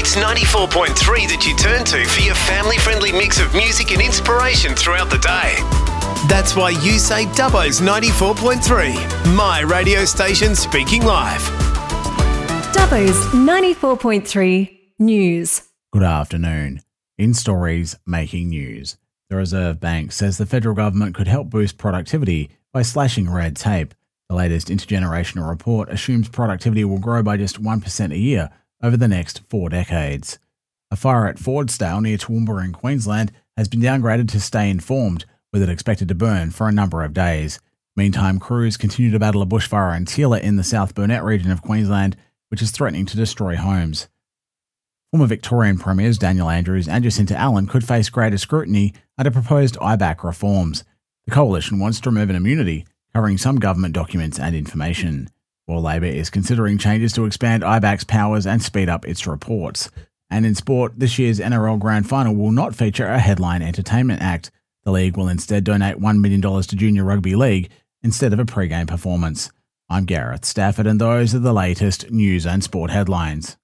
It's 94.3 that you turn to for your family-friendly mix of music and inspiration throughout the day. That's why you say Dubbo's 94.3, my radio station speaking live. Dubbo's 94.3 News. Good afternoon. In stories making news, the Reserve Bank says the federal government could help boost productivity by slashing red tape. The latest intergenerational report assumes productivity will grow by just 1% a year over the next 4 decades. A fire at Fordsdale near Toowoomba in Queensland has been downgraded to stay informed, with it expected to burn for a number of days. Meantime, crews continue to battle a bushfire in Teela in the South Burnett region of Queensland, which is threatening to destroy homes. Former Victorian Premiers Daniel Andrews and Jacinta Allen could face greater scrutiny under proposed IBAC reforms. The coalition wants to remove an immunity covering some government documents and information, while Labor is considering changes to expand IBAC's powers and speed up its reports. And in sport, this year's NRL Grand Final will not feature a headline entertainment act. The league will instead donate $1 million to Junior Rugby League instead of a pre-game performance. I'm Gareth Stafford, and those are the latest news and sport headlines.